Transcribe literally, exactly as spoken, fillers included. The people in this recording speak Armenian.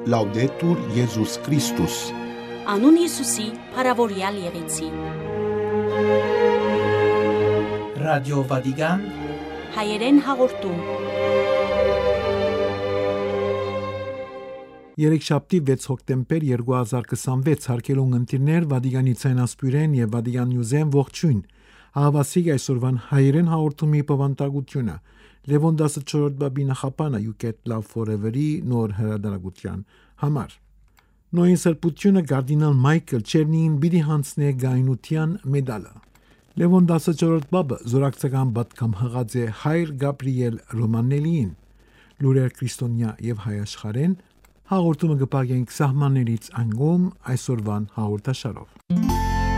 Laudetur Jesus Christus. Անուն Հիսուսի, փառավորյալ եղեցի։ Ռադիո Վատիկան Հայերեն հաղորդում։ Երեքշաբթի վեց հոկտեմբեր երկու հազար քսանվեց հարկելուն ընտիրներ Վատիկանի ցայնասպյուրեն եւ Վատիկան նյուզեն ողջույն։ Ահավասիկ այսօրվան հայերեն հաղորդումի բավանդակությունը Լևոն տասնչորրորդ բաբի նախապանը You Get Love Forever-ի նոր հրատարակության համար։ Նոյն սրբությունը կարդինալ Մայքլ Չերնին բիդի հանձնե գայնության մեդալը։ Լևոն տասնչորրորդ բաբը զորակցական պատգամ հղած է Հայր Գաբրիել Ռոմանելիին։ Լուրեր քրիստոնյա եւ հայ աշխարհեն հաղորդումը կպագենք սահմաններից անգամ այսօրվան հաղորդաշարով։